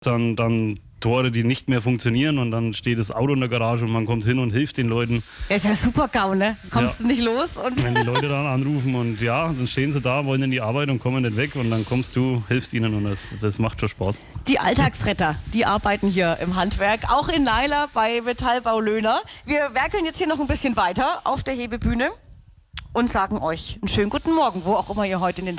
dann Tore, die nicht mehr funktionieren und dann steht das Auto in der Garage und man kommt hin und hilft den Leuten. Ja, ist ja super GAU, ne? Kommst du nicht los und... Wenn die Leute dann anrufen und ja, dann stehen sie da, wollen in die Arbeit und kommen nicht weg und dann kommst du, hilfst ihnen und das macht schon Spaß. Die Alltagsretter, die arbeiten hier im Handwerk, auch in Naila bei Metallbau Löhner. Wir werkeln jetzt hier noch ein bisschen weiter auf der Hebebühne und sagen euch einen schönen guten Morgen, wo auch immer ihr heute in den